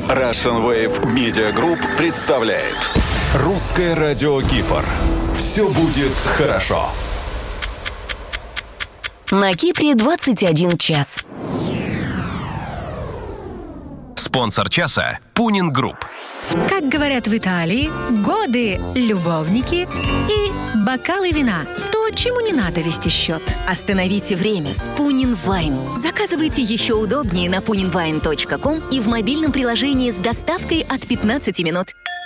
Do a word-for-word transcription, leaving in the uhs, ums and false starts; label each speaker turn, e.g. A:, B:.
A: Russian Wave Media Group представляет Русское радио Кипр. Все будет хорошо.
B: На Кипре двадцать один час.
C: Спонсор часа – Пунин Групп.
D: Как говорят в Италии, годы, любовники и бокалы вина. То, чему не надо вести счет.
B: Остановите время с Пунин Вайн. Заказывайте еще удобнее на пунин вайн точка ком и в мобильном приложении с доставкой от пятнадцати минут.